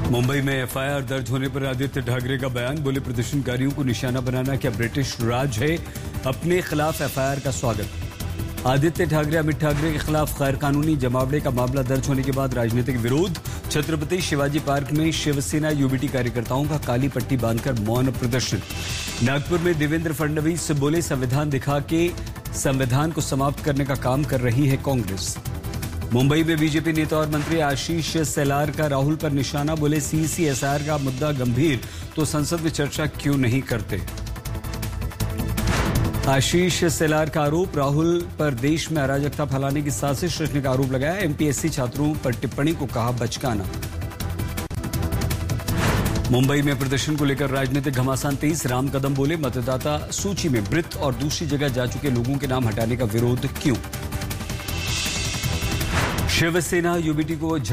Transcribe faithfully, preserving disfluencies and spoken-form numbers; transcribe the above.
मुंबई में F I R दर्ज होने पर आदित्य ठाकरे का बयान, बोले प्रदर्शनकारियों को निशाना बनाना क्या ब्रिटिश राज है, अपने खिलाफ एफ आई आर का स्वागत। आदित्य ठाकरे अमित ठाकरे के खिलाफ गैर कानूनी जमावड़े का मामला दर्ज होने के बाद राजनीतिक विरोध। छत्रपति शिवाजी पार्क में शिवसेना यूबीटी कार्यकर्ताओं का काली पट्टी बांधकर मौन प्रदर्शन। नागपुर में देवेंद्र फडणवीस बोले संविधान दिखा के संविधान को समाप्त करने का काम कर रही है कांग्रेस। मुंबई में बीजेपी नेता और मंत्री आशीष सेलार का राहुल पर निशाना, बोले सीसीएसआर का मुद्दा गंभीर तो संसद में चर्चा क्यों नहीं करते। आशीष सेलार का आरोप, राहुल पर देश में अराजकता फैलाने की साजिश रचने का आरोप लगाया। एमपीएससी छात्रों पर टिप्पणी को कहा बचकाना। मुंबई में प्रदर्शन को लेकर राजनीतिक घमासान तेज। राम कदम बोले मतदाता सूची में मृत और दूसरी जगह जा चुके लोगों के नाम हटाने का विरोध क्यों। शिवसेना यूबीटी को